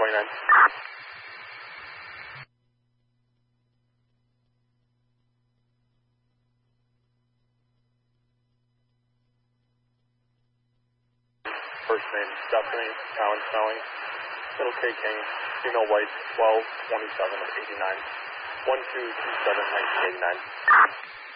29. First name, Stephanie, Allen Snelling. Middle K King, female white, 12, 27 of 89. 1227, 1989.